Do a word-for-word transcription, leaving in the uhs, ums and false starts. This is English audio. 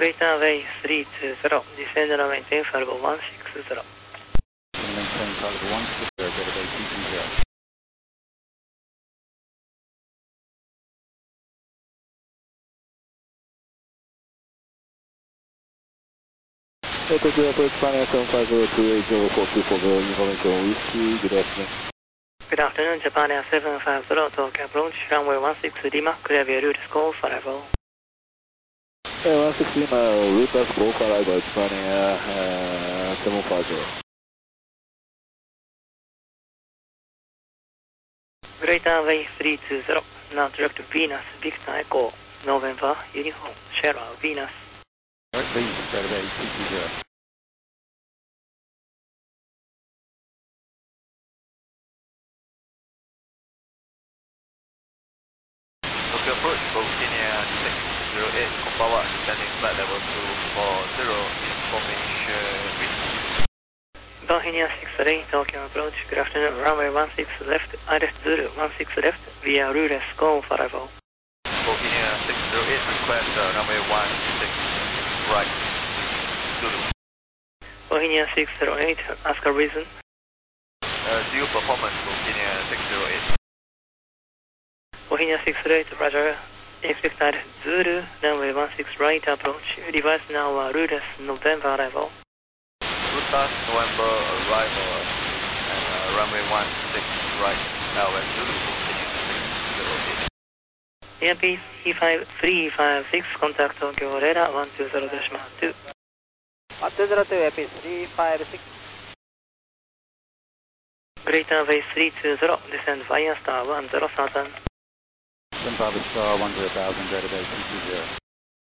Greater Way three two zero, descend and maintain Fargo one six zero. Maintain Fargo one six zero, Greater Bay three two zero. Tokyo Airport Japan seven five zero two eight zero four two four zero, information Whiskey, good afternoon. Good afternoon, Japan Air seven five zero, Tokyo approach, runway one six Lima, clear via route score for arrival. Air one six Lima, route score for arrival, Japan Air uh, seven five zero. Greater Way three two zero, now direct to Venus, Victor Echo, November, Uniform, Sierra, Venus. Alright, please, Greater Bay three two zero. Tokyo approach, Bogotania six zero eight, Kopawa, descending flight level two four zero, information reach. Bogotania six eight, Tokyo approach, good afternoon, runway one six left, Iris Zulu one six left, via route score for arrival. Bogotania six zero eight, request uh, runway one six right, Zulu. Bogotania six zero eight, ask a reason. Uh, due performance, Bogotania six zero eight. Bogotania six zero eight, roger. Expect Iris Zulu, runway one six right approach, device now uh, route November arrival. Route November arrival, and uh, runway one six right, now at Zulu, Bogotania six zero eight. Airbus E five three five six, contact Tokyo radar one two zero two. one two zero two, Airbus three five six. Greater Way three two zero, descend via star one zero thousand. Sun Bravo Star one zero thousand, Greater Bay three two zero.